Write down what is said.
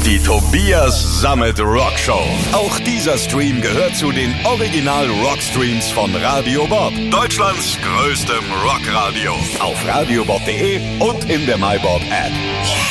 Die Tobias Sammet Rockshow. Auch dieser Stream gehört zu den Original Rockstreams von Radio Bob. Deutschlands größtem Rockradio. Auf radiobob.de und in der MyBob App.